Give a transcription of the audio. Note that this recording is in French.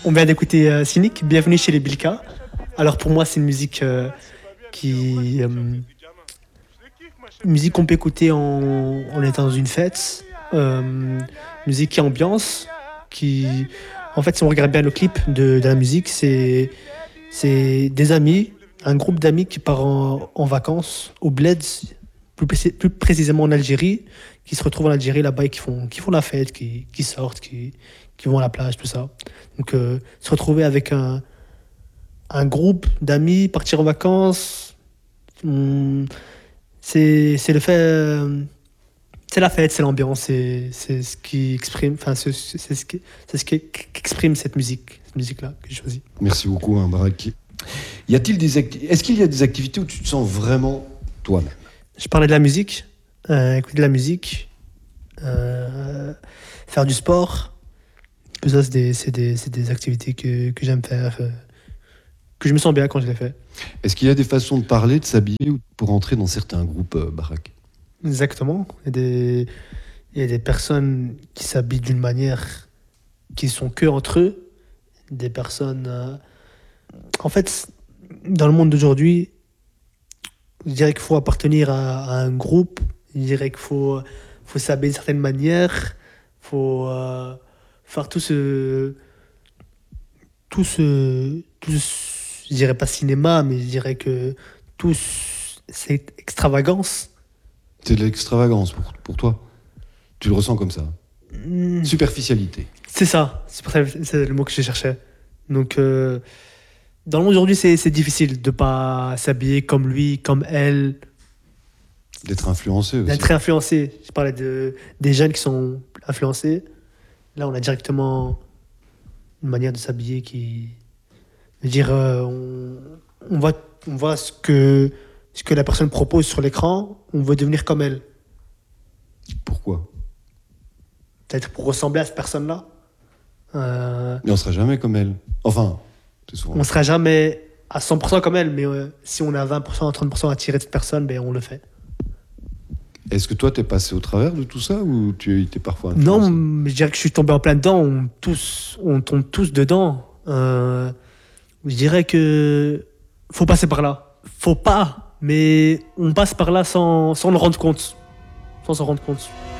On vient d'écouter Cynic, Bienvenue chez les Bilka. Alors pour moi, c'est une musique qui... musique qu'on peut écouter en étant dans une fête. Musique qui ambiance, qui... En fait, si on regarde bien le clip de la musique, c'est des amis, un groupe d'amis qui part en vacances au Bled, plus précisément en Algérie, qui se retrouvent en Algérie là-bas et qui font la fête, qui sortent, qui vont à la plage, tout ça. Donc, se retrouver avec un groupe d'amis, partir en vacances, c'est le fait. C'est la fête, c'est l'ambiance, c'est ce qui exprime, enfin, c'est ce qui exprime cette musique-là que j'ai choisie. Merci beaucoup, hein, Barak. Est-ce qu'il y a des activités où tu te sens vraiment toi-même? Je parlais de la musique, écouter de la musique, faire du sport. Tout ça, c'est des activités que j'aime faire, que je me sens bien quand je les fais. Est-ce qu'il y a des façons de parler, de s'habiller ou pour entrer dans certains groupes, Barak? Exactement. Il y a des personnes qui s'habillent d'une manière qui sont que entre eux. Des personnes. En fait, dans le monde d'aujourd'hui, je dirais qu'il faut appartenir à un groupe. Je dirais qu'il faut s'habiller d'une certaine manière. Il faut faire je dirais pas cinéma, mais je dirais que tout cette extravagance. C'est de l'extravagance pour toi. Tu le ressens comme ça. Superficialité. C'est ça, c'est le mot que je cherchais. Donc, dans le monde aujourd'hui, c'est difficile de pas s'habiller comme lui, comme elle. D'être influencé aussi. D'être influencé. Je parlais des jeunes qui sont influencés. Là, on a directement une manière de s'habiller qui... Je veux dire, on voit ce que la personne propose sur l'écran, on veut devenir comme elle. Pourquoi? Peut-être pour ressembler à cette personne-là. Mais on sera jamais comme elle. Enfin, c'est souvent. On sera jamais à 100% comme elle, mais si on est à 20%, 30% attiré de cette personne, ben on le fait. Est-ce que toi, t'es passé au travers de tout ça ou tu étais parfois influencé? Non, je dirais que je suis tombé en plein dedans. On tombe tous dedans. Je dirais que faut passer par là. Faut pas, mais on passe par là sans le rendre compte. Sans s'en rendre compte.